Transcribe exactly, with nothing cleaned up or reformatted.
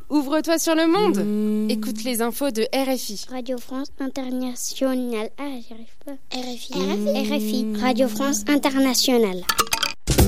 Ouvre-toi sur le monde. Mmh. Écoute les infos de R F I. Radio France Internationale. Ah, j'y arrive pas. R F I. Mmh. R F I. R F I. Radio France Internationale.